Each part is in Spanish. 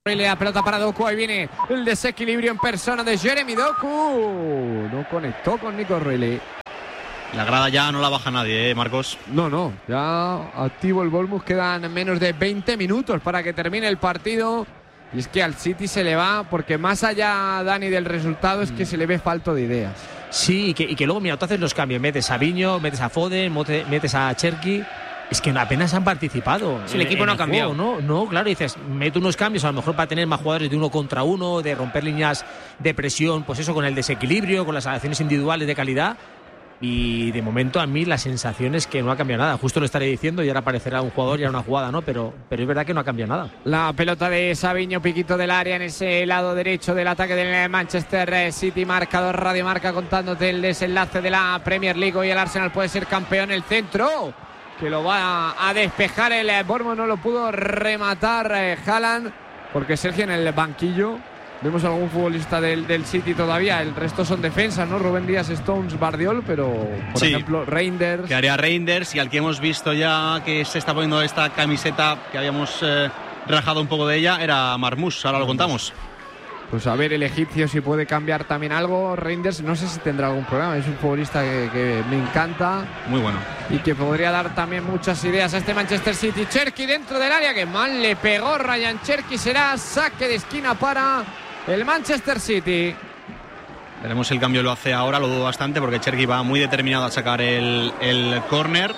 La pelota para Doku, ahí viene el desequilibrio en persona de Jeremy Doku. No conectó con Nico Reilly. La grada ya no la baja nadie, Marcos. No, ya activo el Bournemouth. Quedan menos de 20 minutos para que termine el partido. Y es que al City se le va, porque más allá, Dani, del resultado, es que se le ve falto de ideas. Sí, y que luego, mira, tú haces los cambios, metes a Viño, metes a Foden, metes a Cherki. Es que apenas han participado. Si el equipo no ha cambiado. No, claro, dices, mete unos cambios a lo mejor para tener más jugadores de 1 contra 1, de romper líneas de presión, pues eso, con el desequilibrio, con las acciones individuales de calidad. Y de momento a mí la sensación es que no ha cambiado nada. Justo lo estaré diciendo y ahora aparecerá un jugador y ahora una jugada, ¿no? Pero es verdad que no ha cambiado nada. La pelota de Sabiño, piquito del área en ese lado derecho del ataque del Manchester City. Marcador Radio Marca contándote el desenlace de la Premier League. Hoy el Arsenal puede ser campeón. El centro que lo va a despejar el Bournemouth, no lo pudo rematar Haaland, porque Sergio en el banquillo vemos algún futbolista del City todavía. El resto son defensas, ¿no? Rubén Díaz, Stones, Bardiol, pero por ejemplo Reinders. Que haría Reinders, y al que hemos visto ya que se está poniendo esta camiseta que habíamos rajado un poco de ella, era Marmoush. Ahora lo contamos. Pues a ver el egipcio si puede cambiar también algo. Reinders no sé si tendrá algún problema. Es un futbolista que me encanta. Muy bueno. Y que podría dar también muchas ideas a este Manchester City. Cherki dentro del área, que mal le pegó Ryan Cherki. Será saque de esquina para el Manchester City. Veremos el cambio, lo hace ahora, lo dudo bastante, porque Cherki va muy determinado a sacar el córner.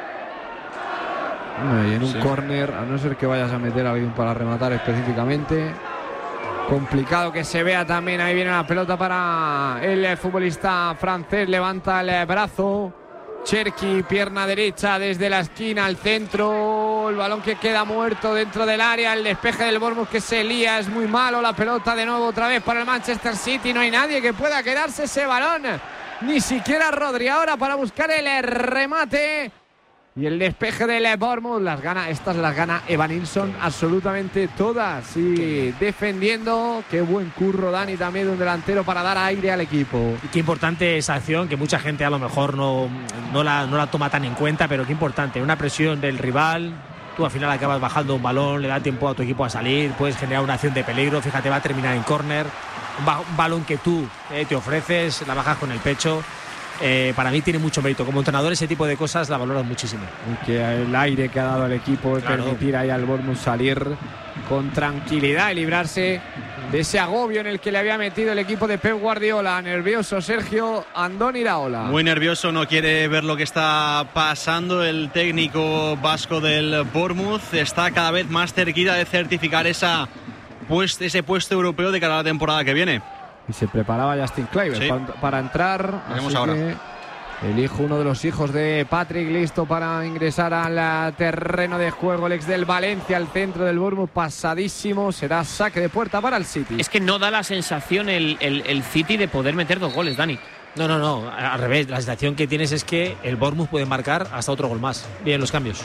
Y en un córner, a no ser que vayas a meter a alguien para rematar específicamente, complicado que se vea también. Ahí viene la pelota para el futbolista francés, levanta el brazo Cherki, pierna derecha desde la esquina al centro, el balón que queda muerto dentro del área, el despeje del Bournemouth que se lía, es muy malo. La pelota de nuevo otra vez para el Manchester City, no hay nadie que pueda quedarse ese balón, ni siquiera Rodri ahora para buscar el remate. Y el despeje del Bournemouth, estas las gana Evan Nilsson absolutamente todas. Y defendiendo, qué buen curro, Dani, también de un delantero para dar aire al equipo. Y qué importante esa acción, que mucha gente a lo mejor no la toma tan en cuenta, pero qué importante, una presión del rival. Tú al final acabas bajando un balón, le da tiempo a tu equipo a salir, puedes generar una acción de peligro. Fíjate, va a terminar en córner, un balón que tú te ofreces, la bajas con el pecho. Para mí tiene mucho mérito. Como entrenador ese tipo de cosas la valoran muchísimo. Y que el aire que ha dado el equipo, claro, permitir ahí al Bournemouth salir con tranquilidad y librarse de ese agobio en el que le había metido el equipo de Pep Guardiola. Nervioso Sergio Andón Iraola. Muy nervioso, no quiere ver lo que está pasando. El técnico vasco del Bournemouth está cada vez más cerquita de certificar ese puesto europeo de cara a la temporada que viene. Y se preparaba Justin Kluivert para entrar. Veremos ahora. El hijo, uno de los hijos de Patrick, listo para ingresar al terreno de juego. El ex del Valencia, al centro del Bournemouth, pasadísimo. Será saque de puerta para el City. Es que no da la sensación el City de poder meter 2 goles, Dani. No, al revés. La sensación que tienes es que el Bournemouth puede marcar hasta otro gol más. Bien los cambios.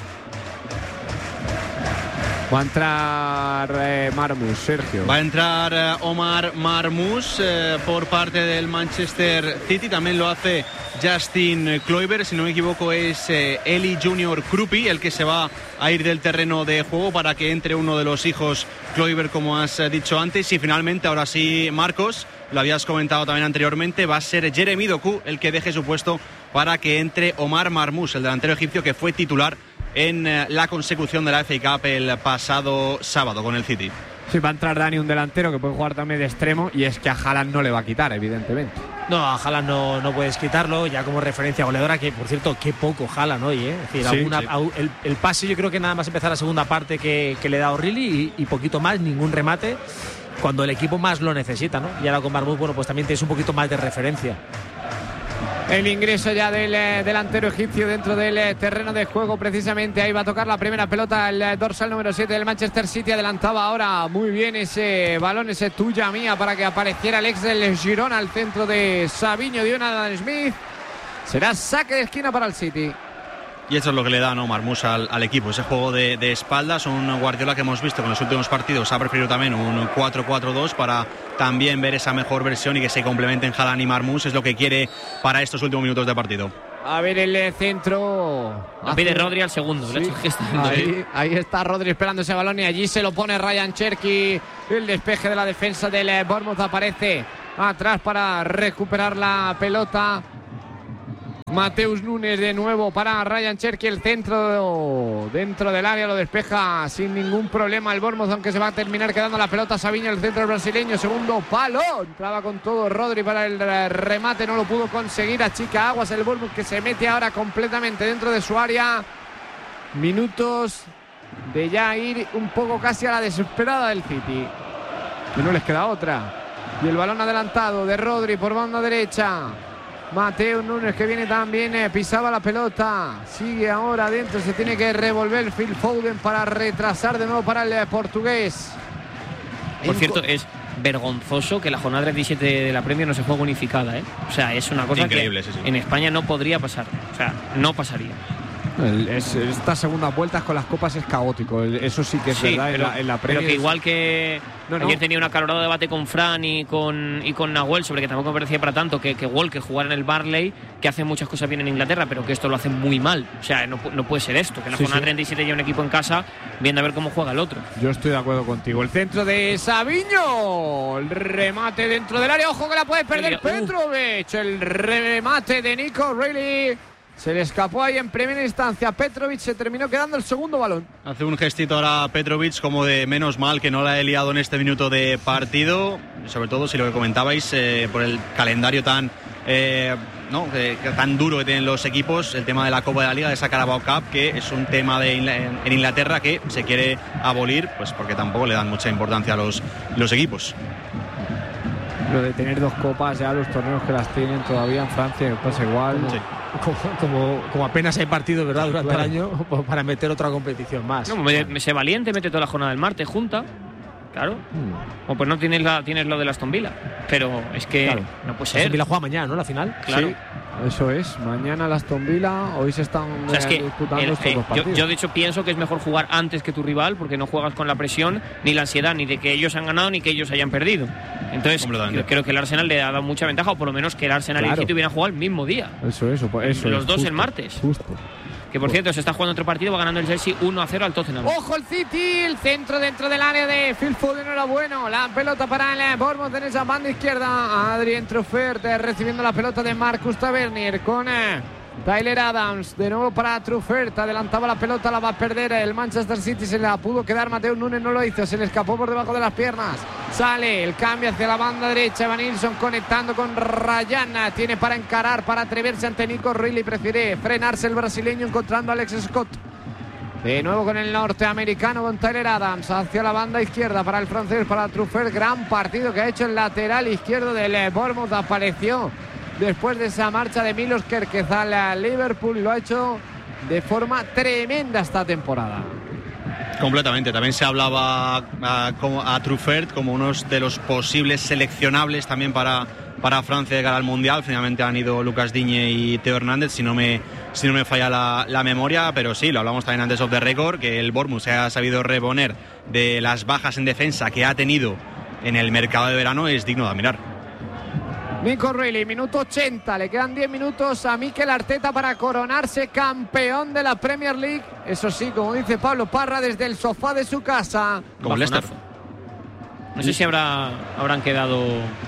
Va a entrar Marmoush, Sergio. Va a entrar Omar Marmoush por parte del Manchester City. También lo hace Justin Kluivert. Si no me equivoco es Eli Junior Krupi el que se va a ir del terreno de juego para que entre uno de los hijos Kluivert, como has dicho antes. Y finalmente, ahora sí, Marcos, lo habías comentado también anteriormente, va a ser Jeremy Doku el que deje su puesto para que entre Omar Marmoush, el delantero egipcio que fue titular en la consecución de la FA Cup el pasado sábado con el City. Sí, va a entrar Dani, un delantero que puede jugar también de extremo, y es que a Haaland no le va a quitar, evidentemente. No, a Haaland no puedes quitarlo, ya como referencia goleadora, que por cierto, qué poco Haaland hoy, ¿eh? Es decir, sí. El pase, yo creo que nada más empezar la segunda parte que le da O'Reilly y poquito más, ningún remate, cuando el equipo más lo necesita, ¿no? Y ahora con Marmoush, bueno, pues también tienes un poquito más de referencia. El ingreso ya del delantero egipcio dentro del terreno de juego, precisamente ahí va a tocar la primera pelota el dorsal número 7 del Manchester City. Adelantaba ahora muy bien ese balón, ese tuya mía, para que apareciera el ex del Girona al centro de Sabiño, de Jonathan Smith. Será saque de esquina para el City. Y eso es lo que le da, ¿no?, Marmoush al equipo, ese juego de espaldas. Un Guardiola que hemos visto que en los últimos partidos ha preferido también un 4-4-2 para también ver esa mejor versión y que se complementen Haaland y Marmoush. Es lo que quiere para estos últimos minutos de partido. A ver el centro. Lo pide Rodri al segundo. Sí. Le ha hecho el gesto. Ahí está Rodri esperando ese balón y allí se lo pone Ryan Cherki. El despeje de la defensa del Bournemouth aparece atrás para recuperar la pelota. Mateus Nunes de nuevo para Ryan Cherki. El centro dentro del área lo despeja sin ningún problema el Bournemouth, aunque se va a terminar quedando la pelota. Savinho, el centro brasileño, segundo palo. Entraba con todo Rodri para el remate, no lo pudo conseguir. Achica aguas el Bournemouth, que se mete ahora completamente dentro de su área. Minutos de ya ir un poco casi a la desesperada del City, que no les queda otra. Y el balón adelantado de Rodri por banda derecha. Mateus Nunes, que viene también, pisaba la pelota, sigue ahora adentro, se tiene que revolver Phil Foden para retrasar de nuevo para el portugués. Por cierto, es vergonzoso que la jornada 37 de la Premier no se juegue unificada, ¿eh? O sea, es una cosa increíble, que sí. en España no podría pasar, o sea, no pasaría. Estas segundas vueltas con las copas es caótico, eso sí que es verdad, pero, en la Premier. Pero que igual que ayer tenía un acalorado debate con Fran y con Nahuel sobre que tampoco me parecía para tanto que Walker jugara en el Barley, que hace muchas cosas bien en Inglaterra, pero que esto lo hace muy mal. O sea, no puede ser esto, que en la jornada 37 haya un equipo en casa viendo a ver cómo juega el otro. Yo estoy de acuerdo contigo. El centro de Savinho, el remate dentro del área, ojo que la puede perder Petrovic, el remate de Nico Reilly. Se le escapó ahí en primera instancia. Petrovic se terminó quedando el segundo balón. Hace un gestito ahora Petrovic como de menos mal que no la he liado en este minuto de partido. Sobre todo si lo que comentabais por el calendario tan duro que tienen los equipos. El tema de la Copa de la Liga, de esa Carabao Cup, que es un tema en Inglaterra que se quiere abolir, pues porque tampoco le dan mucha importancia a los equipos. Lo de tener dos copas, ya los torneos que las tienen todavía en Francia pasa igual. Sí. Como apenas hay partidos, ¿verdad? Durante el año, para meter otra competición más. No, sé valiente, mete toda la jornada del martes junta. Claro. O pues no tienes lo de Aston Villa. Pero es que no puede ser. Aston Villa juega mañana, ¿no? La final. Claro. Sí, eso es. Mañana el Aston Villa. Hoy se están disputando estos dos partidos. Yo de hecho pienso que es mejor jugar antes que tu rival, porque no juegas con la presión ni la ansiedad ni de que ellos han ganado ni que ellos hayan perdido. Entonces yo creo que el Arsenal le ha dado mucha ventaja, o por lo menos que el Arsenal y el City hubieran jugado el mismo día. Eso los dos el martes. Justo. Que por cierto se está jugando otro partido, va ganando el Chelsea 1-0 al Tottenham. ¡Ojo el City! El centro dentro del área de Phil Foden era bueno. La pelota para el Bournemouth en esa banda izquierda. Adrien Truffert recibiendo la pelota de Marcus Tavernier con Tyler Adams. De nuevo para Truffert. Adelantaba la pelota, la va a perder el Manchester City. Se la pudo quedar Mateus Nunes, no lo hizo. Se le escapó por debajo de las piernas. Sale el cambio hacia la banda derecha. Evanilson conectando con Ryan. Tiene para encarar, para atreverse ante Nico Reilly. Prefiere frenarse el brasileño encontrando a Alex Scott. De nuevo con el norteamericano, con Tyler Adams hacia la banda izquierda para el francés, para Truffert. Gran partido que ha hecho el lateral izquierdo del Bournemouth. Apareció después de esa marcha de Milos Kerkez al Liverpool. Lo ha hecho de forma tremenda esta temporada. Completamente. También se hablaba a Truffert como uno de los posibles seleccionables también para Francia de cara al Mundial. Finalmente han ido Lucas Digne y Theo Hernández, si no me falla la memoria, pero sí, lo hablamos también antes of the record, que el Bournemouth se ha sabido reponer de las bajas en defensa que ha tenido en el mercado de verano. Es digno de admirar. Nico Reilly, minuto 80, le quedan 10 minutos a Mikel Arteta para coronarse campeón de la Premier League. Eso sí, como dice Pablo Parra, desde el sofá de su casa. Como el Leicester. No sé si habrán quedado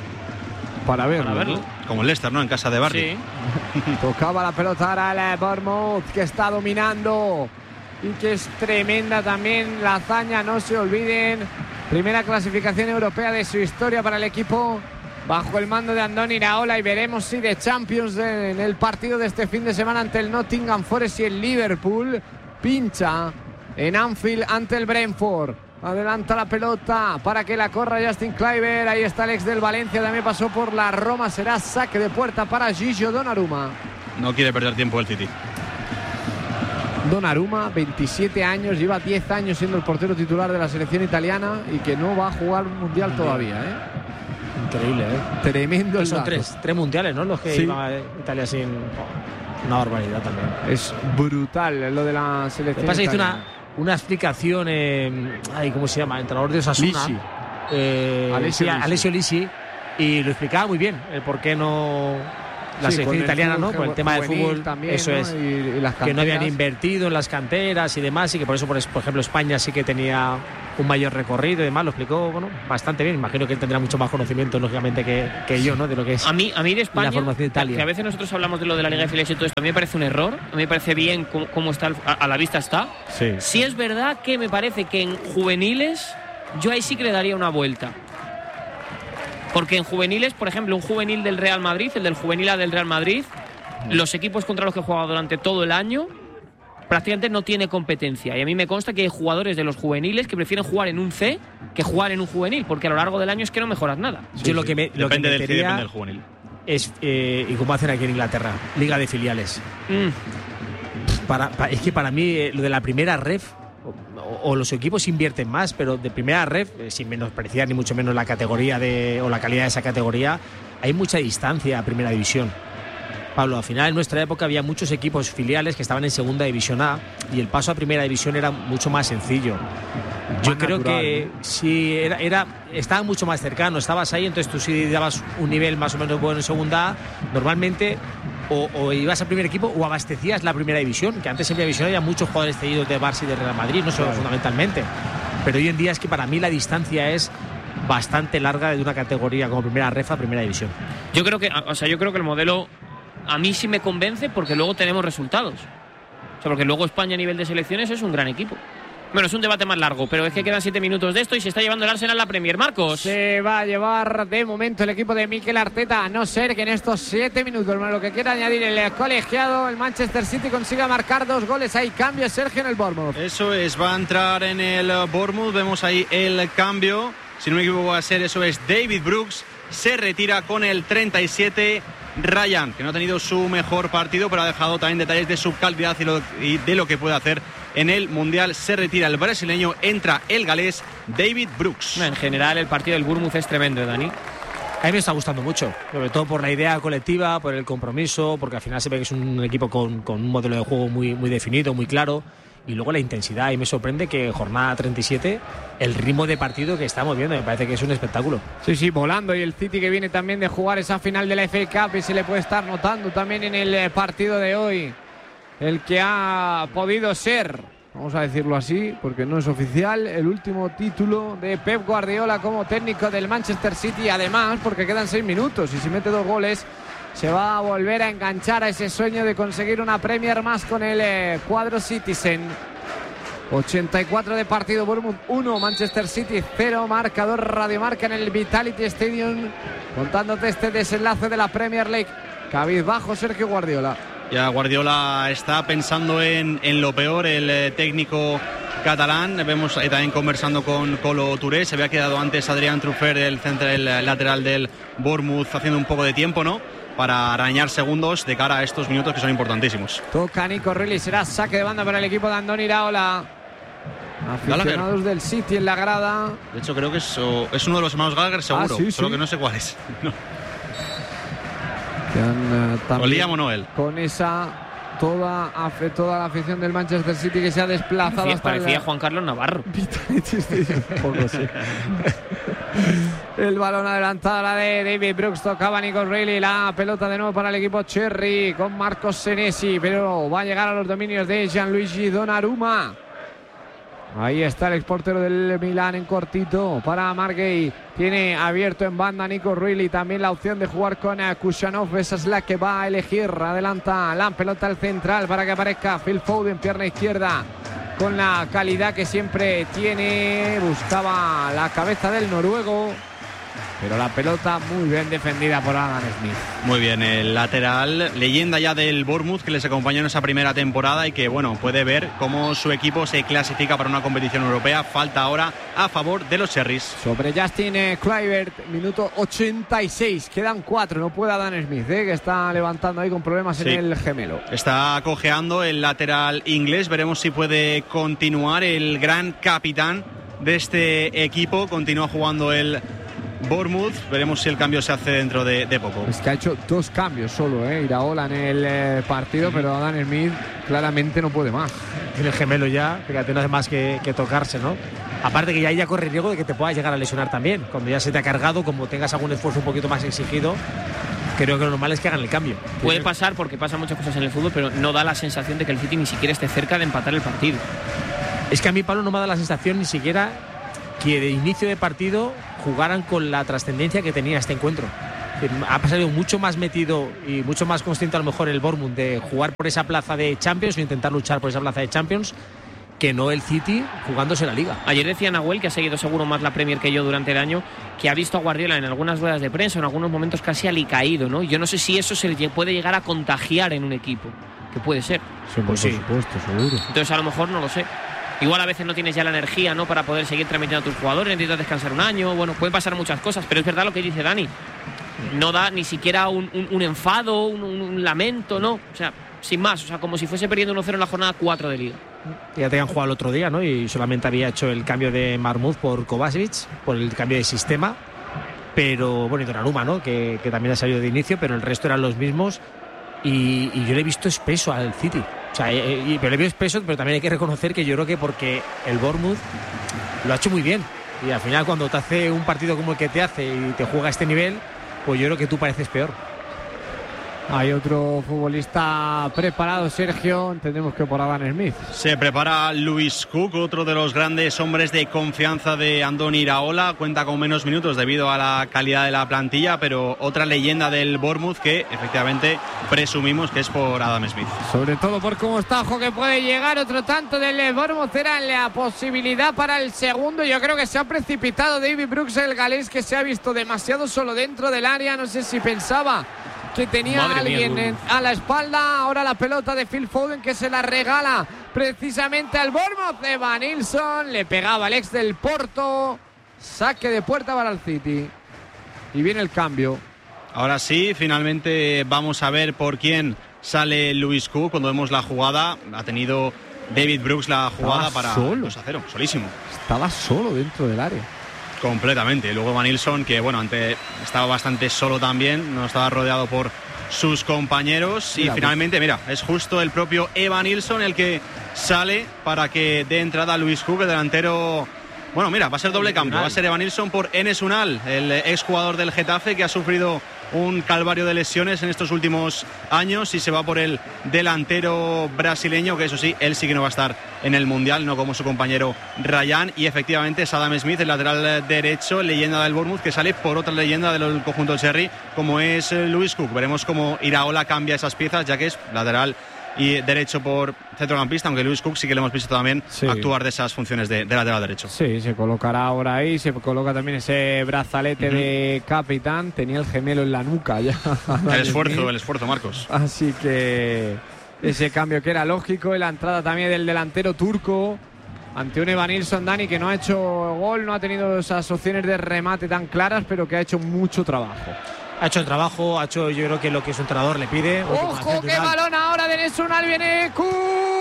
para verlo. ¿no? Como el Leicester, ¿no? En casa de Barry. Sí. Tocaba la pelota ahora el Bournemouth, que está dominando y que es tremenda también la hazaña, no se olviden. Primera clasificación europea de su historia para el equipo bajo el mando de Andoni Iraola, y veremos si de Champions en el partido de este fin de semana ante el Nottingham Forest y el Liverpool pincha en Anfield ante el Brentford. Adelanta la pelota para que la corra Justin Kluivert. Ahí está el ex del Valencia, también pasó por la Roma. Será saque de puerta para Gigio Donnarumma. No quiere perder tiempo el City. Donnarumma, 27 años, lleva 10 años siendo el portero titular de la selección italiana y que no va a jugar un mundial todavía, ¿eh? Increíble, ¿eh? Tremendo el Son dato. tres mundiales, ¿no? Los que iba a Italia sin... Una barbaridad también. Es brutal lo de la selección. Lo que pasa es que hizo una explicación, ¿cómo se llama? El entrenador de Osasuna. Alessio Lisi, y lo explicaba muy bien, el por qué no la selección italiana, ¿no? Por el tema del fútbol también, eso, ¿no? Es. Y las que no habían invertido en las canteras y demás, y que por eso, por ejemplo, España sí que tenía un mayor recorrido y demás. Lo explicó bastante bien. Imagino que él tendrá mucho más conocimiento, lógicamente, que yo, ¿no? De lo que es a mí de España, la formación de Italia. Que a veces nosotros hablamos de lo de la Liga de Filiales y todo esto, a mí me parece un error. A mí me parece bien cómo está, a la vista está. Sí. Sí es verdad que me parece que en juveniles yo ahí sí que le daría una vuelta. Porque en juveniles, por ejemplo, un juvenil del Real Madrid, el del juvenil A del Real Madrid, los equipos contra los que he jugado durante todo el año, prácticamente no tiene competencia. Y a mí me consta que hay jugadores de los juveniles que prefieren jugar en un C que jugar en un juvenil, porque a lo largo del año es que no mejoras nada. Yo lo que me depende del C, depende del juvenil. Es, y como hacen aquí en Inglaterra, Liga de Filiales. Es que para mí lo de la primera ref, o los equipos invierten más, pero de primera ref, sin menospreciar ni mucho menos la categoría o la calidad de esa categoría, hay mucha distancia a primera división. Pablo, al final en nuestra época había muchos equipos filiales que estaban en segunda división A y el paso a primera división era mucho más sencillo. Yo creo natural, que ¿no? Sí, estaba mucho más cercano, estabas ahí, entonces tú sí dabas un nivel más o menos bueno en segunda A, normalmente o ibas al primer equipo o abastecías la primera división, que antes en primera división había muchos jugadores cedidos de Barça y de Real Madrid, no solo fundamentalmente, pero hoy en día es que para mí la distancia es bastante larga de una categoría como primera ref a primera división. Yo creo que el modelo a mí sí me convence porque luego tenemos resultados. O sea, porque luego España a nivel de selecciones es un gran equipo. Bueno, es un debate más largo, pero es que quedan 7 minutos de esto y se está llevando el Arsenal la Premier. Marcos. Se va a llevar de momento el equipo de Mikel Arteta, a no ser que en estos 7 minutos, lo que quiera añadir el colegiado, el Manchester City consiga marcar 2 goles. Hay cambio, Sergio, en el Bournemouth. Eso es, va a entrar en el Bournemouth. Vemos ahí el cambio. Si no me equivoco va a ser, eso es, David Brooks. Se retira con el 37. Ryan, que no ha tenido su mejor partido, pero ha dejado también detalles de su calidad y de lo que puede hacer en el Mundial. Se retira el brasileño, entra el galés David Brooks. En general el partido del Bournemouth es tremendo, Dani. A mí me está gustando mucho, sobre todo por la idea colectiva, por el compromiso, porque al final se ve que es un equipo con un modelo de juego muy, muy definido, muy claro. Y luego la intensidad, y me sorprende que jornada 37, el ritmo de partido que estamos viendo, me parece que es un espectáculo. Sí, volando, y el City que viene también de jugar esa final de la FA Cup y se le puede estar notando también en el partido de hoy, el que ha podido ser, vamos a decirlo así, porque no es oficial, el último título de Pep Guardiola como técnico del Manchester City, además porque quedan 6 minutos y si mete 2 goles se va a volver a enganchar a ese sueño de conseguir una Premier más con el cuadro Citizen. 84 de partido, Bournemouth 1, Manchester City 0, marcador Radiomarca en el Vitality Stadium, contándote este desenlace de la Premier League. Cabizbajo Sergio Guardiola. Ya Guardiola está pensando en lo peor, el técnico catalán. Vemos también conversando con Kolo Touré. Se había quedado antes Adrián Truffert, el lateral del Bournemouth, haciendo un poco de tiempo, ¿no?, para arañar segundos de cara a estos minutos que son importantísimos. Toca Nico Reilly, será saque de banda para el equipo de Andoni Iraola. Aficionados del City en la grada. De hecho creo que es uno de los hermanos Gallagher, seguro, solo que no sé cuál es. No. O Liam o Noel. Con esa toda la afición del Manchester City que se ha desplazado parecía Juan Carlos Navarro. Poco, sí. El balón adelantado, la de David Brooks, tocaba Nico Reilly, la pelota de nuevo para el equipo Cherry con Marcos Senesi, pero va a llegar a los dominios de Gianluigi Donnarumma. Ahí está el exportero del Milán en cortito para Margay. Tiene abierto en banda Nico Reilly. También la opción de jugar con Kushanov. Esa es la que va a elegir. Adelanta la pelota al central para que aparezca Phil Foden, pierna izquierda, con la calidad que siempre tiene. Buscaba la cabeza del noruego, pero la pelota muy bien defendida por Adam Smith. Muy bien, el lateral, leyenda ya del Bournemouth, que les acompañó en esa primera temporada y que, bueno, puede ver cómo su equipo se clasifica para una competición europea. Falta ahora a favor de los Cherries. Sobre Justin Kluivert, minuto 86, quedan 4, no puede Adam Smith, que está levantando ahí con problemas en el gemelo. Está cojeando el lateral inglés, veremos si puede continuar. El gran capitán de este equipo continúa jugando el Bournemouth, veremos si el cambio se hace dentro de poco. Es que ha hecho 2 cambios solo, Iraola en el partido, pero Adam Smith claramente no puede más. Tiene el gemelo ya, fíjate, no hace más que tocarse, ¿no? Aparte que ya corre riesgo de que te puedas llegar a lesionar también, cuando ya se te ha cargado, como tengas algún esfuerzo un poquito más exigido, creo que lo normal es que hagan el cambio. Puede pasar porque pasan muchas cosas en el fútbol, pero no da la sensación de que el City ni siquiera esté cerca de empatar el partido. Es que a mí, Pablo, no me da la sensación ni siquiera que de inicio de partido jugaran con la trascendencia que tenía este encuentro. Ha pasado mucho más metido y mucho más consciente a lo mejor el Bournemouth de jugar por esa plaza de Champions o intentar luchar por esa plaza de Champions, que no el City jugándose la Liga. Ayer decía Nahuel, que ha seguido seguro más la Premier que yo durante el año, que ha visto a Guardiola en algunas ruedas de prensa, en algunos momentos casi alicaído, ¿no? Yo no sé si eso se puede llegar a contagiar en un equipo, que puede ser. Sí, por supuesto, seguro. Entonces a lo mejor no lo sé. Igual a veces no tienes ya la energía, ¿no?, para poder seguir transmitiendo a tus jugadores, necesitas descansar un año, bueno, pueden pasar muchas cosas, pero es verdad lo que dice Dani. No da ni siquiera un enfado, un lamento, ¿no? O sea, sin más, o sea, como si fuese perdiendo 1-0 en la jornada 4 de Liga. Ya te han jugado el otro día, ¿no? Y solamente había hecho el cambio de Marmouth por Kovacic, por el cambio de sistema. Pero, bueno, y Donnarumma, ¿no? Que también ha salido de inicio, pero el resto eran los mismos. Y yo le he visto espeso al City. O sea, pero le veo espeso, pero también hay que reconocer que yo creo que porque el Bournemouth lo ha hecho muy bien. Y al final, cuando te hace un partido como el que te hace y te juega a este nivel, pues yo creo que tú pareces peor. Hay otro futbolista preparado, Sergio. Entendemos que por Adam Smith. Se prepara Lewis Cook, otro de los grandes hombres de confianza de Andoni Iraola. Cuenta con menos minutos debido a la calidad de la plantilla, pero otra leyenda del Bournemouth que efectivamente presumimos que es por Adam Smith. Sobre todo por cómo está, ojo que puede llegar otro tanto del Bournemouth. Era la posibilidad para el segundo. Yo creo que se ha precipitado David Brooks, el galés, que se ha visto demasiado solo dentro del área. No sé si pensaba que tenía alguien a la espalda. Ahora la pelota de Phil Foden, que se la regala precisamente al Bournemouth. Evan Nilsson le pegaba al ex del Porto. Saque de puerta para el City. Y viene el cambio. Ahora sí, finalmente vamos a ver por quién sale Lewis Cook. Cuando vemos la jugada, ha tenido David Brooks la jugada para 2-0, solísimo. Estaba solo dentro del área. Completamente. Luego Evan Nilsson, que bueno, antes estaba bastante solo también, no estaba rodeado por sus compañeros. Mira, y finalmente, mira, es justo el propio Evan Nilsson el que sale para que dé entrada a Lewis Cook, el delantero. Bueno, mira, va a ser doble cambio. Va a ser Evan Nilsson por Enes Unal, el exjugador del Getafe, que ha sufrido un calvario de lesiones en estos últimos años, y se va por el delantero brasileño, que eso sí, él sí que no va a estar en el Mundial, no como su compañero Ryan. Y efectivamente es Adam Smith, el lateral derecho, leyenda del Bournemouth, que sale por otra leyenda del conjunto del Cherry, como es Lewis Cook. Veremos cómo Iraola cambia esas piezas, ya que es lateral y derecho por centrocampista, aunque Lewis Cook sí que le hemos visto también actuar de esas funciones de lateral derecho. Sí, se colocará ahora ahí, se coloca también ese brazalete de capitán. Tenía el gemelo en la nuca ya. El esfuerzo, Marcos. Así que ese cambio que era lógico, y la entrada también del delantero turco ante un Evan Nilsson, Dani, que no ha hecho gol, no ha tenido esas opciones de remate tan claras, pero que ha hecho mucho trabajo. Ha hecho el trabajo, ha hecho, yo creo que lo que su entrenador le pide. ¡Ojo, qué balón ahora de Enes Unal! Viene Cook.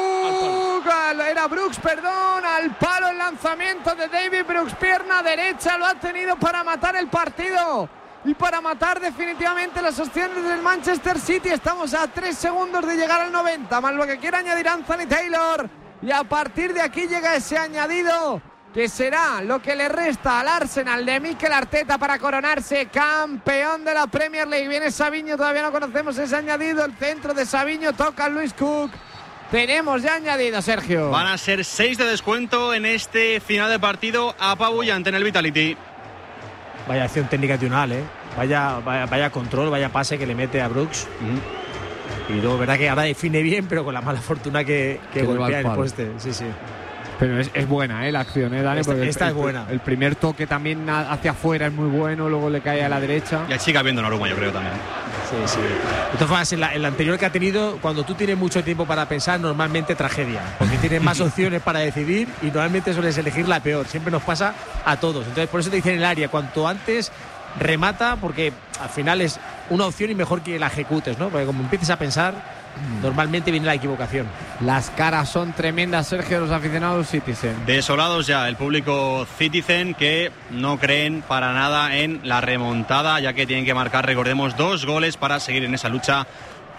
Era Brooks, perdón. Al palo el lanzamiento de David Brooks. Pierna derecha, lo ha tenido para matar el partido y para matar definitivamente las opciones del Manchester City. Estamos a 3 segundos de llegar al 90, más lo que quiera añadir Anthony Taylor. Y a partir de aquí llega ese añadido, que será lo que le resta al Arsenal de Mikel Arteta para coronarse campeón de la Premier League. Viene Savinho, todavía no conocemos ese añadido. El centro de Savinho, toca Lewis Cook. Tenemos ya añadido, Sergio. Van a ser 6 de descuento en este final de partido apabullante en el Vitality. Vaya acción técnica de Unal, vaya control, vaya pase que le mete a Brooks. Y luego, verdad que ahora define bien, pero con la mala fortuna que golpea en el poste. Sí. Pero es buena la acción, Dani. Esta es buena. El primer toque también hacia afuera es muy bueno, luego le cae a la derecha. Y sigue habiendo Donnarumma, yo creo también. Sí. De todas formas, en la anterior que ha tenido, cuando tú tienes mucho tiempo para pensar, normalmente tragedia. Porque tienes más opciones para decidir y normalmente sueles elegir la peor. Siempre nos pasa a todos. Entonces, por eso te dicen en el área, cuanto antes remata, porque al final es una opción y mejor que la ejecutes, ¿no? Porque como empieces a pensar, normalmente viene la equivocación. Las caras son tremendas, Sergio, de los aficionados Citizen. Desolados ya el público Citizen, que no creen para nada en la remontada, ya que tienen que marcar, recordemos, 2 goles para seguir en esa lucha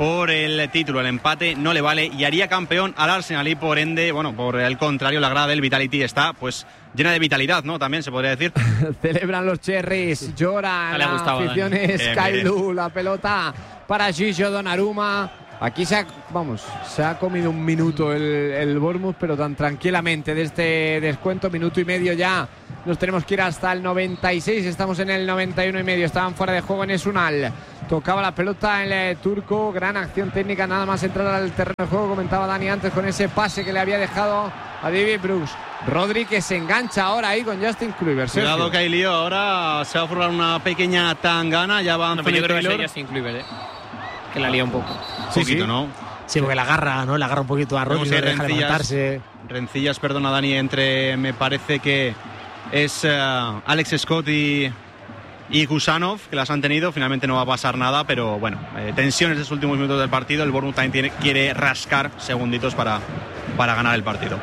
por el título. El empate no le vale y haría campeón al Arsenal y por ende, bueno, por el contrario, la grada del Vitality está pues llena de vitalidad, ¿no? También se podría decir. Celebran los Cherries, llora la afición Sky Blue, la pelota para Gigio Donnarumma. Aquí se ha comido un minuto el Bournemouth, pero tan tranquilamente de este descuento, minuto y medio ya. Nos tenemos que ir hasta el 96, estamos en el 91 y medio. Estaban fuera de juego en Esunal. Tocaba la pelota el turco, gran acción técnica nada más entrar al terreno de juego, comentaba Dani antes con ese pase que le había dejado a David Brooks. Rodri que se engancha ahora ahí con Justin Kluivert. Cuidado que hay lío, ahora se va a formar una pequeña tangana, ya va Anthony Taylor. Yo creo que es Justin Kluivert, que la lía un poco. Sí, ¿no? Sí, porque la agarra un poquito a Rodri, le deja levantarse. Rencillas, perdona Dani, entre me parece que es Alex Scott y Gusanov, que las han tenido. Finalmente no va a pasar nada, pero bueno, tensiones de los últimos minutos del partido. El Bournemouth también quiere rascar segunditos para ganar el partido.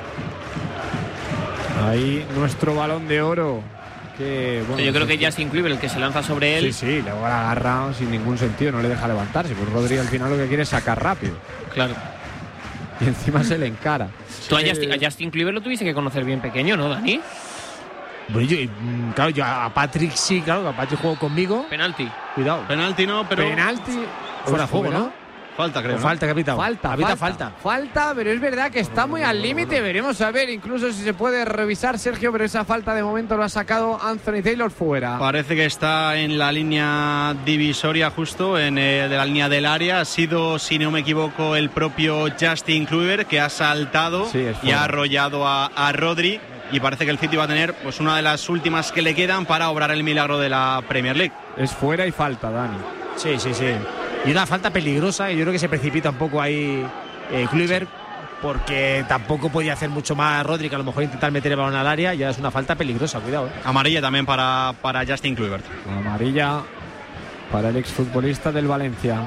Ahí nuestro balón de oro. Que, bueno, yo creo que Justin Kluivert el que se lanza sobre él. Sí, luego la agarra sin ningún sentido, no le deja levantarse. Pues Rodri al final lo que quiere es sacar rápido. Claro. Y encima se le encara. Tú a Justin Kluivert lo tuviste que conocer bien pequeño, ¿no, Dani? Bueno, yo a Patrick sí, claro, a Patrick jugó conmigo. Penalti. Cuidado. Penalti no, pero... Penalti. Fuera de juego, ¿no? Falta, creo. Falta, capitán. Falta, pero es verdad que está muy al límite. Veremos a ver, incluso si se puede revisar, Sergio, pero esa falta de momento lo ha sacado Anthony Taylor fuera. Parece que está en la línea divisoria justo, de la línea del área. Ha sido, si no me equivoco, el propio Justin Kluivert que ha saltado y ha arrollado a Rodri. Y parece que el City va a tener pues una de las últimas que le quedan para obrar el milagro de la Premier League. Es fuera y falta, Dani. Sí. Y una falta peligrosa, y yo creo que se precipita un poco ahí Kluivert, porque tampoco podía hacer mucho más Rodri, que a lo mejor intentar meter el balón al área. Ya es una falta peligrosa, cuidado. Amarilla también para Justin Kluivert. Amarilla para el exfutbolista del Valencia.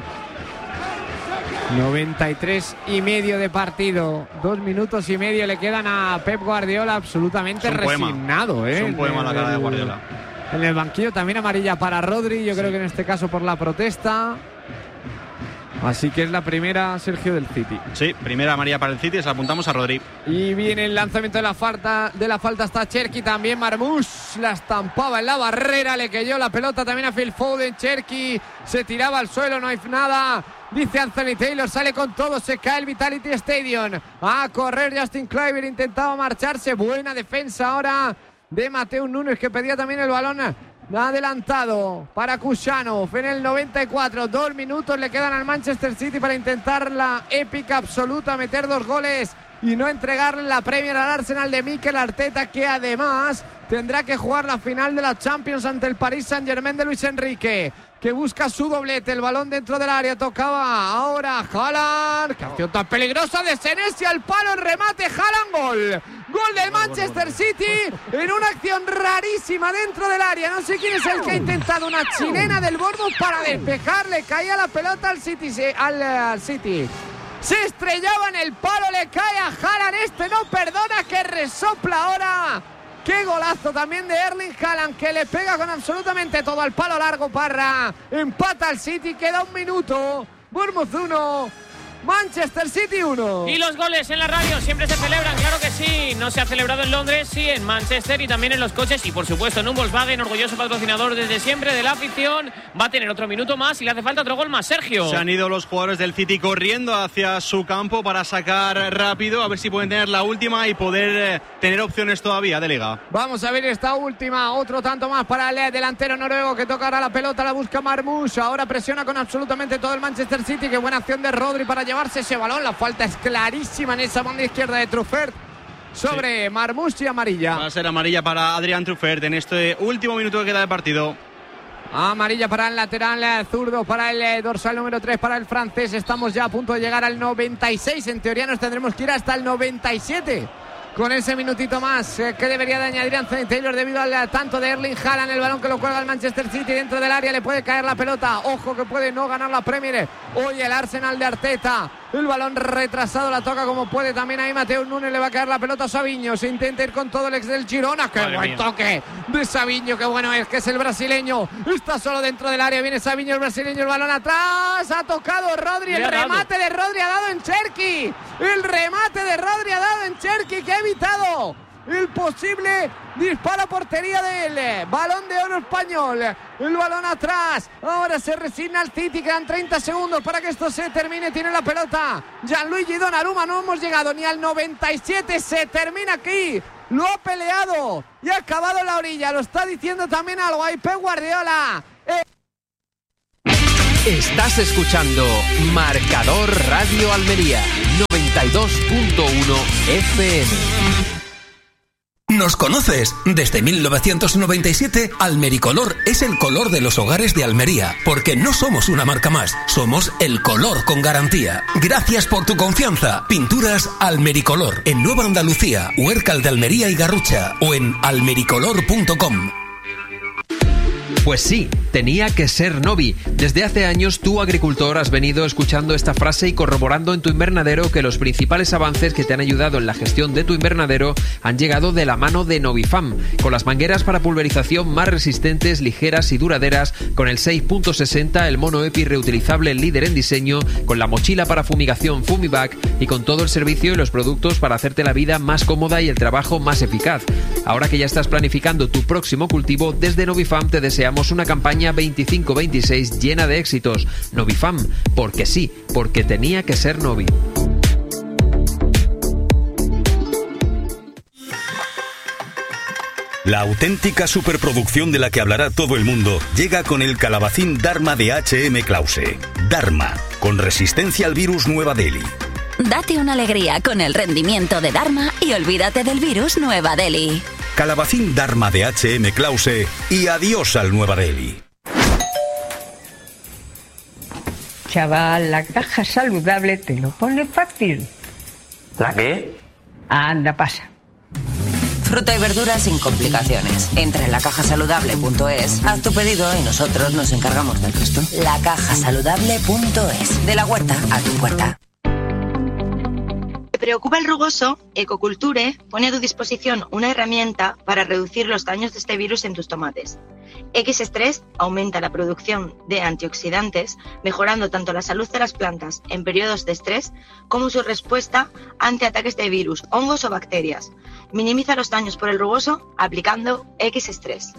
93 y medio de partido, 2 minutos y medio le quedan a Pep Guardiola, absolutamente resignado. Es un poema la cara de Guardiola. En el banquillo también amarilla para Rodri, yo creo que en este caso por la protesta. Así que es la primera, Sergio, del City. Sí, primera amarilla para el City, se la apuntamos a Rodri. Y viene el lanzamiento de la falta hasta Cherki, también Marmoush la estampaba en la barrera, le cayó la pelota también a Phil Foden. Cherki se tiraba al suelo, no hay nada. Dice Anthony Taylor, sale con todo, se cae el Vitality Stadium. A correr Justin Kluivert, intentaba marcharse, buena defensa ahora de Mateus Nunes, que pedía también el balón adelantado para Kušanov en el 94. 2 minutos le quedan al Manchester City para intentar la épica absoluta, meter 2 goles y no entregarle la Premier al Arsenal de Mikel Arteta, que además tendrá que jugar la final de la Champions ante el Paris Saint-Germain de Luis Enrique, que busca su doblete. El balón dentro del área, tocaba ahora Haaland. ¡Qué acción tan peligrosa de Senesi al palo! El remate, Haaland, gol. Gol del Manchester City en una acción rarísima dentro del área. No sé quién es el que ha intentado una chilena del Bournemouth para despejarle. Caía la pelota al City. Se estrellaba en el palo, le cae a Haaland. Este no perdona, que resopla ahora. Qué golazo también de Erling Haaland, que le pega con absolutamente todo al palo largo. Parra empata al City, queda 1 minuto. Bournemouth 1, Manchester City 1. Y los goles en la radio siempre se celebran, claro que sí. No se ha celebrado en Londres, sí, en Manchester y también en los coches. Y por supuesto en un Volkswagen, orgulloso patrocinador desde siempre de la afición. Va a tener otro minuto más y le hace falta otro gol más, Sergio. Se han ido los jugadores del City corriendo hacia su campo para sacar rápido, a ver si pueden tener la última y poder tener opciones todavía de liga. Vamos a ver esta última, otro tanto más para el delantero noruego, que toca ahora la pelota, la busca Marmoush. Ahora presiona con absolutamente todo el Manchester City. Qué buena acción de Rodri para llevarse ese balón. La falta es clarísima en esa banda izquierda de Truffert sobre Marmoush, y amarilla. Va a ser amarilla para Adrián Truffert en este último minuto que queda de partido. Amarilla para el lateral zurdo, para el dorsal número 3, para el francés. Estamos ya a punto de llegar al 96. En teoría nos tendremos que ir hasta el 97 con ese minutito más que debería de añadir Anthony Taylor debido al tanto de Erling Haaland. El balón que lo cuelga el Manchester City dentro del área, le puede caer la pelota. Ojo que puede no ganar la Premier hoy el Arsenal de Arteta. El balón retrasado, la toca como puede también ahí Mateus Nunes, le va a caer la pelota a Savinho, se intenta ir con todo el ex del Girona. ¡Qué Madre buen mía. toque de Savinho! ¡Qué bueno es! Que es el brasileño, está solo dentro del área, viene Savinho, el brasileño, el balón atrás, ha tocado Rodri, el remate de Rodri ha dado en Cherki, el remate de Rodri ha dado en Cherki, que ha evitado el posible disparo a portería del Balón de Oro español. El balón atrás, ahora se resigna el City, quedan 30 segundos para que esto se termine, tiene la pelota Gianluigi Donnarumma, no hemos llegado ni al 97, se termina aquí, lo ha peleado y ha acabado en la orilla, lo está diciendo también algo ahí Pep Guardiola. Estás escuchando Marcador Radio Almería 92.1 FM. ¿Nos conoces? Desde 1997, Almericolor es el color de los hogares de Almería, porque no somos una marca más, somos el color con garantía. Gracias por tu confianza. Pinturas Almericolor, en Nueva Andalucía, Huércal de Almería y Garrucha, o en almericolor.com. Pues sí, tenía que ser Novi. Desde hace años tú, agricultor, has venido escuchando esta frase y corroborando en tu invernadero que los principales avances que te han ayudado en la gestión de tu invernadero han llegado de la mano de Novifam, con las mangueras para pulverización más resistentes, ligeras y duraderas, con el 6.60, el mono EPI reutilizable líder en diseño, con la mochila para fumigación Fumivac y con todo el servicio y los productos para hacerte la vida más cómoda y el trabajo más eficaz. Ahora que ya estás planificando tu próximo cultivo, desde Novifam te deseamos una campaña 25-26 llena de éxitos. Novifam, porque sí, porque tenía que ser Novi. La auténtica superproducción de la que hablará todo el mundo llega con el calabacín Dharma de H.M. Klause. Dharma, con resistencia al virus Nueva Delhi. Date una alegría con el rendimiento de Dharma y olvídate del virus Nueva Delhi. Calabacín Dharma de H.M. Klause y adiós al Nueva Delhi. Chaval, la caja saludable te lo pone fácil. ¿La qué? Anda, pasa. Fruta y verduras sin complicaciones. Entra en lacajasaludable.es, haz tu pedido y nosotros nos encargamos del resto. Lacajasaludable.es, de la huerta a tu puerta. ¿Te preocupa el rugoso? Ecoculture pone a tu disposición una herramienta para reducir los daños de este virus en tus tomates. X-Stress aumenta la producción de antioxidantes, mejorando tanto la salud de las plantas en periodos de estrés como su respuesta ante ataques de virus, hongos o bacterias. Minimiza los daños por el rugoso aplicando X-Stress.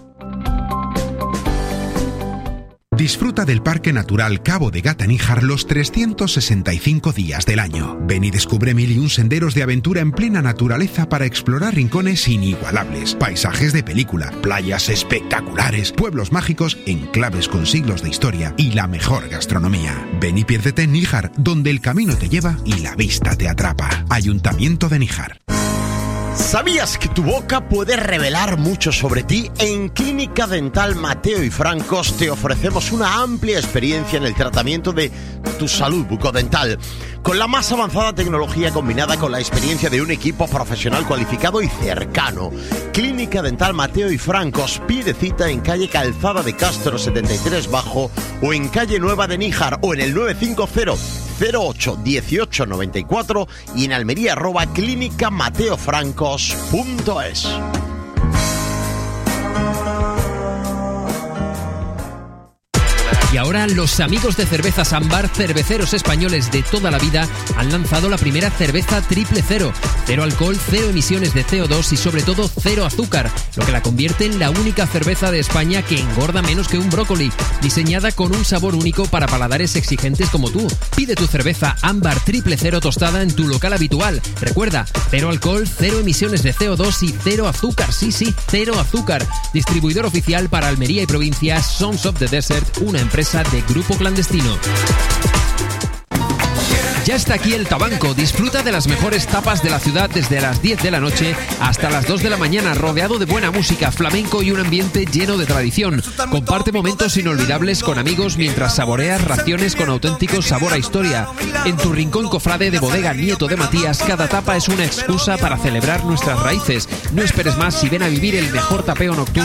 Disfruta del Parque Natural Cabo de Gata-Níjar los 365 días del año. Ven y descubre 1001 senderos de aventura en plena naturaleza para explorar rincones inigualables, paisajes de película, playas espectaculares, pueblos mágicos, enclaves con siglos de historia y la mejor gastronomía. Ven y piérdete en Níjar, donde el camino te lleva y la vista te atrapa. Ayuntamiento de Níjar. ¿Sabías que tu boca puede revelar mucho sobre ti? En Clínica Dental Mateo y Francos te ofrecemos una amplia experiencia en el tratamiento de tu salud bucodental, con la más avanzada tecnología combinada con la experiencia de un equipo profesional cualificado y cercano. Clínica Dental Mateo y Francos, pide cita en calle Calzada de Castro 73 Bajo o en calle Nueva de Níjar o en el 950 08 18 94 y en Almería @clínicamateofrancos.es. Y ahora los amigos de Cervezas Ámbar, cerveceros españoles de toda la vida, han lanzado la primera cerveza triple cero. Cero alcohol, cero emisiones de CO2 y sobre todo cero azúcar, lo que la convierte en la única cerveza de España que engorda menos que un brócoli, diseñada con un sabor único para paladares exigentes como tú. Pide tu cerveza Ámbar triple cero tostada en tu local habitual. Recuerda, cero alcohol, cero emisiones de CO2 y cero azúcar. Sí, cero azúcar. Distribuidor oficial para Almería y provincia, Sons of the Desert, una empresa de Grupo Clandestino. Ya está aquí el Tabanco. Disfruta de las mejores tapas de la ciudad desde las 10 de la noche hasta las 2 de la mañana, rodeado de buena música, flamenco y un ambiente lleno de tradición. Comparte momentos inolvidables con amigos mientras saboreas raciones con auténtico sabor a historia. En tu rincón cofrade de Bodega Nieto de Matías, cada tapa es una excusa para celebrar nuestras raíces. No esperes más y ven a vivir el mejor tapeo nocturno